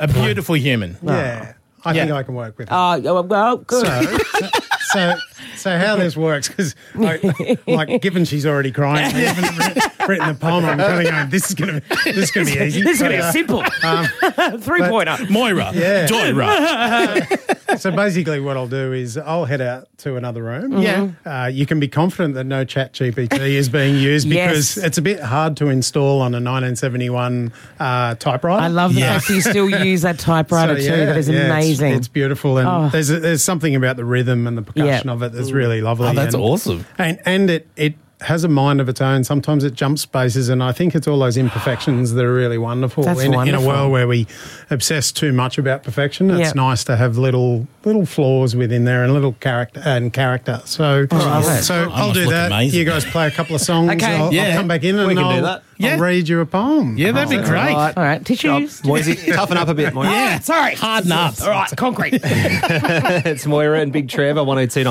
A beautiful human. Yeah. I think I can work with it. Well, good. So how this works, because given she's already crying, I haven't written the poem, I'm kind of going, this is going to be easy. This is going to be simple. 3-pointer. Moira. Yeah. Joyra. So basically what I'll do is I'll head out to another room. Yeah. You can be confident that no ChatGPT is being used because it's a bit hard to install on a 1971 typewriter. I love the fact you still use that typewriter too. That is amazing. It's beautiful. And there's something about the rhythm and the percussion of it that's really lovely. Oh, that's awesome. And it has a mind of its own. Sometimes it jumps spaces, and I think it's all those imperfections that are really wonderful. That's in wonderful. a world where we obsess too much about perfection, it's nice to have little flaws within there and little character. So I'll do that. Amazing. You guys play a couple of songs. Okay. I'll come back in and We can I'll, do that. I'll read you a poem. Yeah, that'd be great. All right, tissues. Moisey, toughen up a bit, Moira. Yeah, Sorry. harden up. All right, concrete. It's Moira and Big Trev on 102.9